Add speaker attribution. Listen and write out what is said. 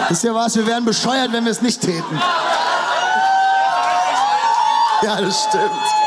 Speaker 1: Wisst ihr was? Wir wären bescheuert, wenn wir es nicht täten. Ja, das stimmt.